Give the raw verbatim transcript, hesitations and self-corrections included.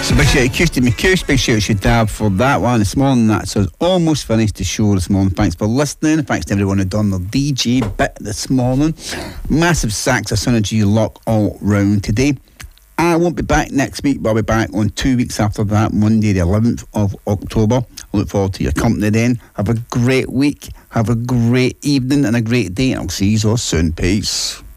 So big shout out to Kirsty McCush, big shout out to Dab for that one this morning. That's us almost finished the show this morning. Thanks for listening. Thanks to everyone who done their D J bit this morning. Massive sacks of Synergy Lock all round today. I won't be back next week, but I'll be back on two weeks after that, Monday the eleventh of October. I look forward to your company then. Have a great week, have a great evening and a great day, and I'll see you all soon. Peace.